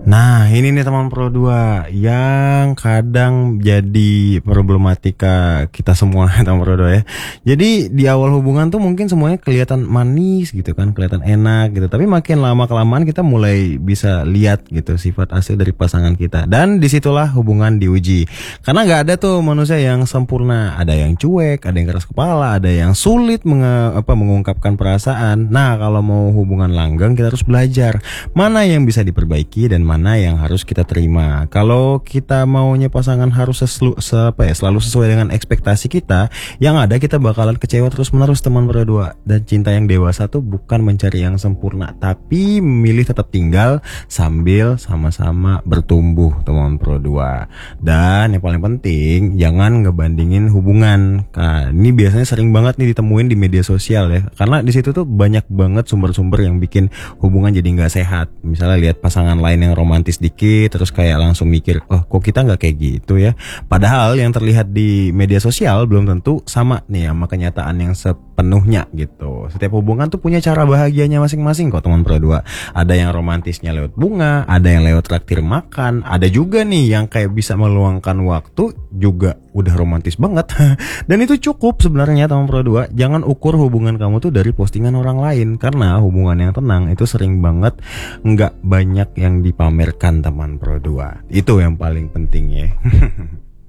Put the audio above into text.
Nah, ini nih teman Pro 2 yang kadang jadi problematika kita semua teman Pro 2 ya. Jadi di awal hubungan tuh mungkin semuanya kelihatan manis gitu kan, kelihatan enak gitu. Tapi makin lama kelamaan kita mulai bisa lihat gitu sifat asli dari pasangan kita. Dan disitulah hubungan diuji. Karena nggak ada tuh manusia yang sempurna. Ada yang cuek, ada yang keras kepala, ada yang sulit mengungkapkan perasaan. Nah, kalau mau hubungan langgeng kita harus belajar mana yang bisa diperbaiki dan mana yang harus kita terima. Kalau kita maunya pasangan harus selalu sesuai dengan ekspektasi kita, yang ada kita bakalan kecewa terus menerus teman berdua. Dan cinta yang dewasa tuh bukan mencari yang sempurna, tapi memilih tetap tinggal sambil sama-sama bertumbuh teman berdua. Dan yang paling penting jangan ngebandingin hubungan. Nah, ini biasanya sering banget nih ditemuin di media sosial ya, karena di situ tuh banyak banget sumber-sumber yang bikin hubungan jadi nggak sehat. Misalnya lihat pasangan lain yang romantis dikit, terus kayak langsung mikir, oh kok kita nggak kayak gitu ya. Padahal yang terlihat di media sosial belum tentu sama nih sama kenyataan yang sepenuhnya gitu. Setiap hubungan tuh punya cara bahagianya masing-masing kok teman berdua. Ada yang romantisnya lewat bunga, ada yang lewat traktir makan, ada juga nih yang kayak bisa meluangkan waktu juga udah romantis banget. Dan itu cukup sebenarnya teman berdua. Jangan ukur hubungan kamu tuh dari postingan orang lain, karena hubungan yang tenang itu sering banget nggak banyak yang dipamerkan teman Pro 2. Itu yang paling penting ya.